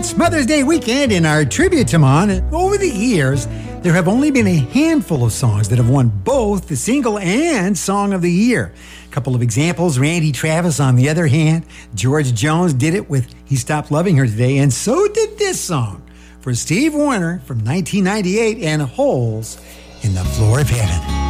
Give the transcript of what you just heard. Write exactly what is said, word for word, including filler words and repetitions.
It's Mother's Day weekend in our tribute to Mom. Over the years, there have only been a handful of songs that have won both the single and song of the year. A couple of examples, Randy Travis on the other hand. George Jones did it with He Stopped Loving Her Today, and so did this song for Steve Wariner from nineteen ninety-eight and Holes in the Floor of Heaven.